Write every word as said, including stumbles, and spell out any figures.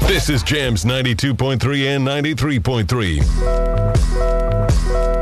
This is Jams ninety-two point three and ninety-three point three.